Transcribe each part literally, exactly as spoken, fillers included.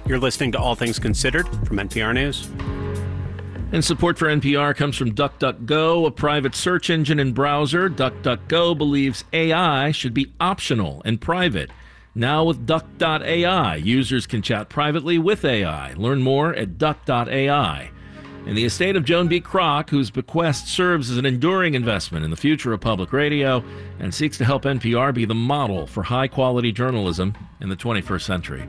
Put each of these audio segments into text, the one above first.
You're listening to All Things Considered from N P R News. And support for N P R comes from DuckDuckGo, a private search engine and browser. DuckDuckGo believes A I should be optional and private. Now with Duck dot A I, users can chat privately with A I. Learn more at Duck dot A I. And the estate of Joan B. Kroc, whose bequest serves as an enduring investment in the future of public radio and seeks to help N P R be the model for high-quality journalism in the twenty-first century.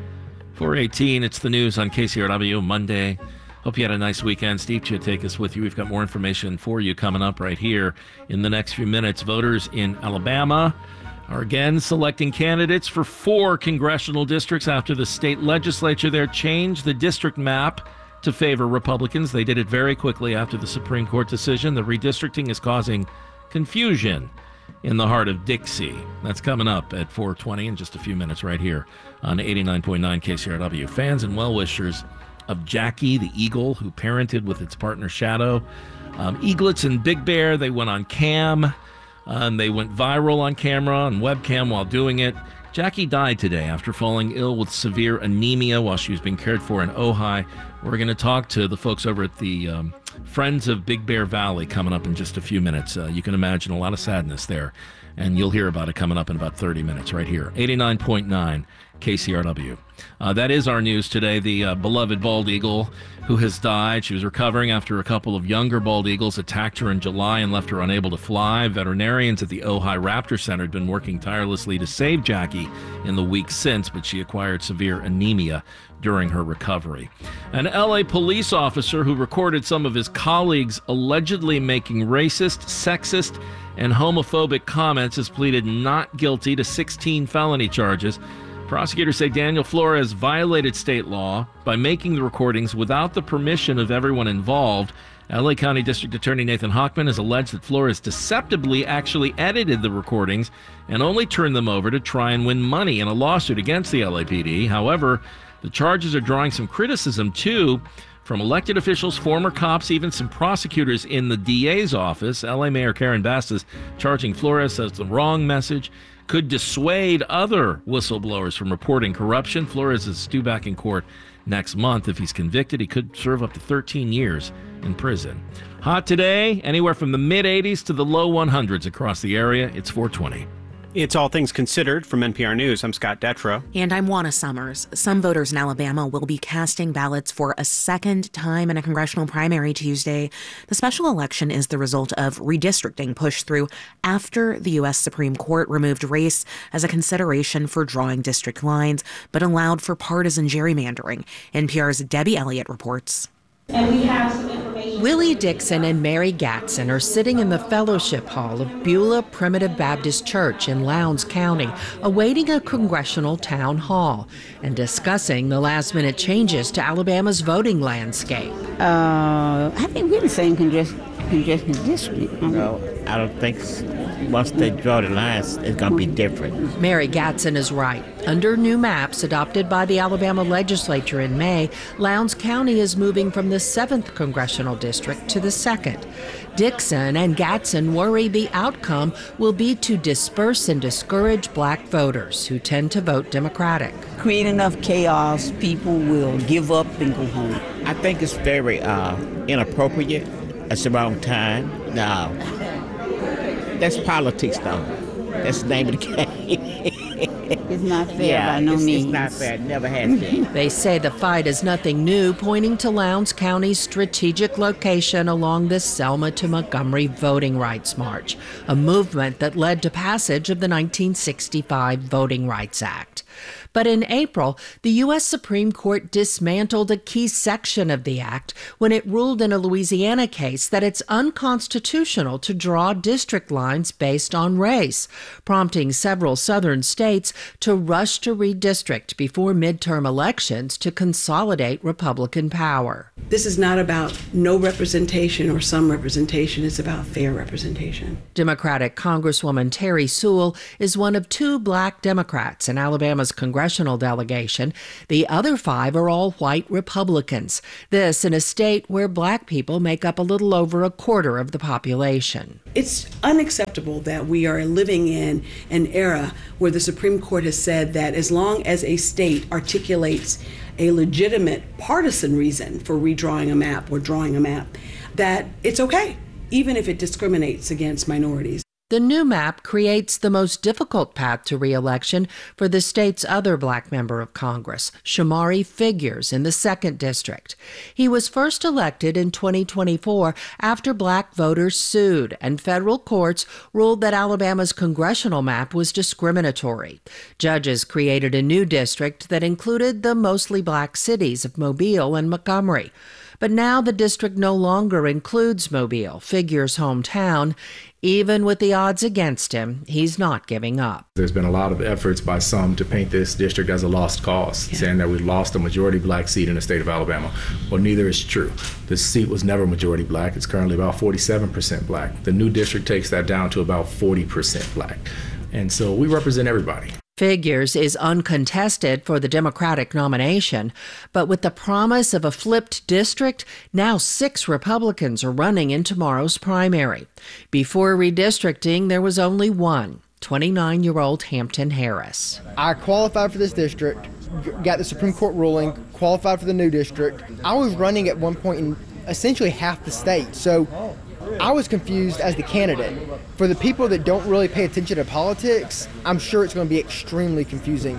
four eighteen, it's the news on K C R W Monday. Hope you had a nice weekend. Steve Chitt, take us with you. We've got more information for you coming up right here in the next few minutes. Voters in Alabama are again selecting candidates for four congressional districts after the state legislature there changed the district map to favor Republicans. They did it very quickly after the Supreme Court decision. The redistricting is causing confusion in the heart of Dixie. That's coming up at four twenty in just a few minutes right here on eighty-nine point nine K C R W. Fans and well-wishers of Jackie the Eagle, who parented with its partner Shadow. Um, Eaglets and Big Bear, they went on cam, uh, and they went viral on camera and webcam while doing it. Jackie died today after falling ill with severe anemia while she was being cared for in Ojai. We're going to talk to the folks over at the um, Friends of Big Bear Valley coming up in just a few minutes. Uh, you can imagine a lot of sadness there, and you'll hear about it coming up in about thirty minutes right here. eighty-nine point nine K C R W. Uh, that is our news today. The uh, beloved bald eagle who has died. She was recovering after a couple of younger bald eagles attacked her in July and left her unable to fly. Veterinarians at the Ojai Raptor Center had been working tirelessly to save Jackie in the weeks since, but she acquired severe anemia during her recovery. An L A police officer who recorded some of his colleagues allegedly making racist, sexist, and homophobic comments has pleaded not guilty to sixteen felony charges. Prosecutors say Daniel Flores violated state law by making the recordings without the permission of everyone involved. L A County District Attorney Nathan Hochman has alleged that Flores deceptively actually edited the recordings and only turned them over to try and win money in a lawsuit against the L A P D. However, the charges are drawing some criticism, too, from elected officials, former cops, even some prosecutors in the D A's office. L A Mayor Karen Bass is charging Flores as the wrong message could dissuade other whistleblowers from reporting corruption. Flores is due back in court next month. If he's convicted, he could serve up to thirteen years in prison. Hot today, anywhere from the mid eighties to the low hundreds across the area. It's four twenty. It's All Things Considered from N P R News. I'm Scott Detrow. And I'm Juana Summers. Some voters in Alabama will be casting ballots for a second time in a congressional primary Tuesday. The special election is the result of redistricting pushed through after the U S Supreme Court removed race as a consideration for drawing district lines, but allowed for partisan gerrymandering. N P R's Debbie Elliott reports. And we have some information. Willie Dixon and Mary Gatson are sitting in the fellowship hall of Beulah Primitive Baptist Church in Lowndes County, awaiting a congressional town hall and discussing the last-minute changes to Alabama's voting landscape. Uh, I think we're the same congestion, congestion district. No, I don't think so. Once they draw the lines, it's going to be different. Mary Gatson is right. Under new maps adopted by the Alabama legislature in May, Lowndes County is moving from the seventh congressional district to the second. Dixon and Gatson worry the outcome will be to disperse and discourage black voters who tend to vote Democratic. Create enough chaos, people will give up and go home. I think it's very uh, inappropriate. It's the wrong time. No. That's politics, though. That's the name of the game. It's not fair yeah, by no it's, means. It's not fair. It never has been. They say the fight is nothing new, pointing to Lowndes County's strategic location along the Selma to Montgomery Voting Rights March, a movement that led to passage of the nineteen sixty-five Voting Rights Act. But in April, the U S Supreme Court dismantled a key section of the act when it ruled in a Louisiana case that it's unconstitutional to draw district lines based on race, prompting several southern states to rush to redistrict before midterm elections to consolidate Republican power. This is not about no representation or some representation. It's about fair representation. Democratic Congresswoman Terry Sewell is one of two black Democrats in Alabama's Alabama's congressional delegation. The other five are all white Republicans. This in a state where black people make up a little over a quarter of the population. It's unacceptable that we are living in an era where the Supreme Court has said that as long as a state articulates a legitimate partisan reason for redrawing a map or drawing a map, that it's okay, even if it discriminates against minorities. The new map creates the most difficult path to re-election for the state's other black member of Congress, Shamari Figures, in the second district. He was first elected in twenty twenty-four after black voters sued, and federal courts ruled that Alabama's congressional map was discriminatory. Judges created a new district that included the mostly black cities of Mobile and Montgomery. But now the district no longer includes Mobile, Figures' hometown. Even with the odds against him, he's not giving up. There's been a lot of efforts by some to paint this district as a lost cause, yeah. saying that we lost a majority black seat in the state of Alabama. Well, neither is true. This seat was never majority black. It's currently about forty-seven percent black. The new district takes that down to about forty percent black. And so we represent everybody. Figures is uncontested for the Democratic nomination, but with the promise of a flipped district, now six Republicans are running in tomorrow's primary. Before redistricting, there was only one, twenty-nine-year-old Hampton Harris. I qualified for this district, got the Supreme Court ruling, qualified for the new district. I was running at one point in essentially half the state, so I was confused as the candidate. For the people that don't really pay attention to politics, I'm sure it's going to be extremely confusing.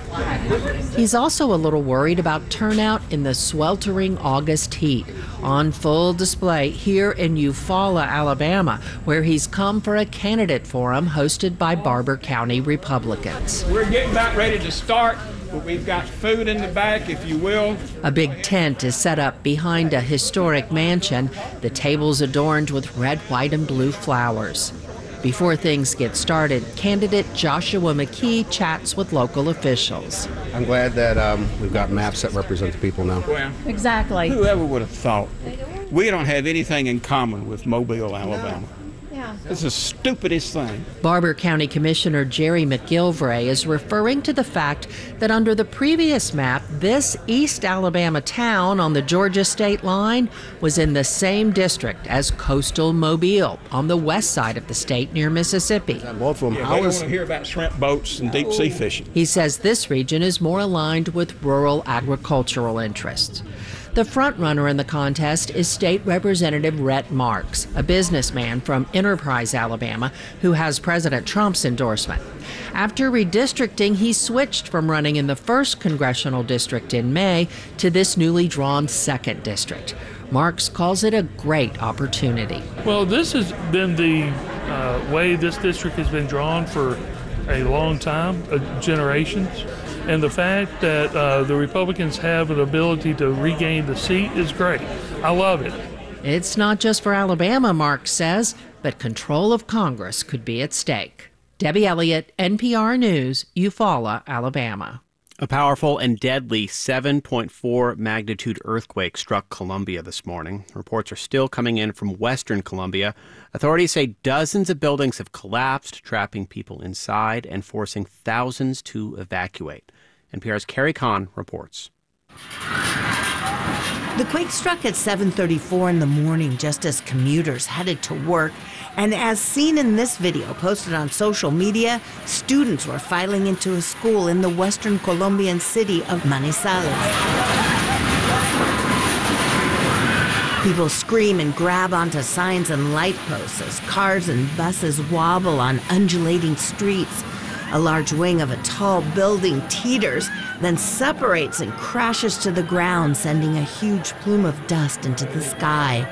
He's also a little worried about turnout in the sweltering August heat. On full display here in Eufaula, Alabama, where he's come for a candidate forum hosted by Barber County Republicans. We're getting about ready to start. But we've got food in the back, if you will. A big tent is set up behind a historic mansion, the tables adorned with red, white, and blue flowers. Before things get started, candidate Joshua McKee chats with local officials. I'm glad that um, we've got maps that represent the people now. Well, exactly. Whoever would have thought? We don't have anything in common with Mobile, Alabama. No. Yeah. It's the stupidest thing. Barber County Commissioner Jerry McGilvray is referring to the fact that under the previous map, this East Alabama town on the Georgia state line was in the same district as coastal Mobile on the west side of the state near Mississippi. Both of them. Yeah, I don't want to hear about shrimp boats and deep sea fishing. He says this region is more aligned with rural agricultural interests. The frontrunner in the contest is State Representative Rhett Marks, a businessman from Enterprise, Alabama, who has President Trump's endorsement. After redistricting, he switched from running in the first congressional district in May to this newly drawn second district. Marks calls it a great opportunity. Well, this has been the uh, way this district has been drawn for a long time, uh, generations. And the fact that uh, the Republicans have an ability to regain the seat is great. I love it. It's not just for Alabama, Mark says, but control of Congress could be at stake. Debbie Elliott, N P R News, Eufaula, Alabama. A powerful and deadly seven point four magnitude earthquake struck Colombia this morning. Reports are still coming in from western Colombia. Authorities say dozens of buildings have collapsed, trapping people inside and forcing thousands to evacuate. N P R's Carrie Kahn reports. The quake struck at seven thirty-four in the morning just as commuters headed to work. And as seen in this video posted on social media, students were filing into a school in the western Colombian city of Manizales. People scream and grab onto signs and light posts as cars and buses wobble on undulating streets. A large wing of a tall building teeters, then separates and crashes to the ground, sending a huge plume of dust into the sky.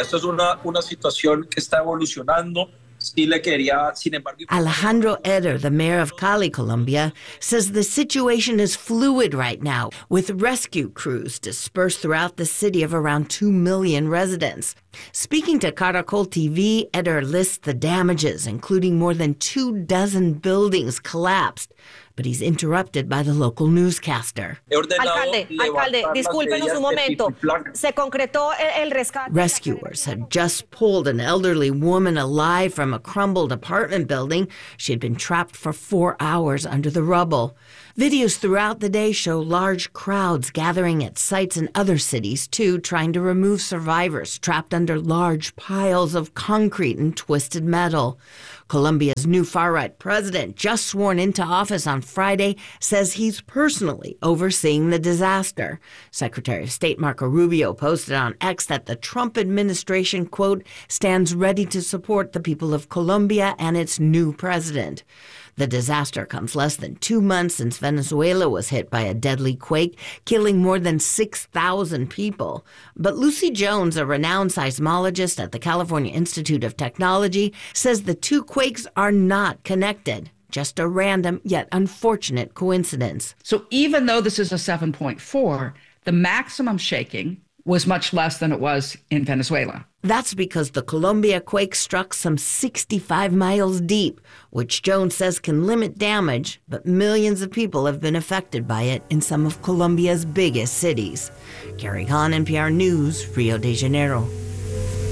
Alejandro Eder, the mayor of Cali, Colombia, says the situation is fluid right now, with rescue crews dispersed throughout the city of around two million residents. Speaking to Caracol T V, Eder lists the damages, including more than two dozen buildings collapsed. But he's interrupted by the local newscaster. Alcalde, alcalde, discúlpenos un momento. Se concretó el rescate. Rescuers had just pulled an elderly woman alive from a crumbled apartment building. She had been trapped for four hours under the rubble. Videos throughout the day show large crowds gathering at sites in other cities, too, trying to remove survivors trapped under large piles of concrete and twisted metal. Colombia's new far-right president, just sworn into office on Friday, says he's personally overseeing the disaster. Secretary of State Marco Rubio posted on X that the Trump administration, quote, stands ready to support the people of Colombia and its new president. The disaster comes less than two months since Venezuela was hit by a deadly quake, killing more than six thousand people. But Lucy Jones, a renowned seismologist at the California Institute of Technology, says the two quakes are not connected. Just a random yet unfortunate coincidence. So even though this is a seven point four, the maximum shaking was much less than it was in Venezuela. That's because the Colombia quake struck some sixty-five miles deep, which Jones says can limit damage, but millions of people have been affected by it in some of Colombia's biggest cities. Carrie Hahn, N P R News, Rio de Janeiro.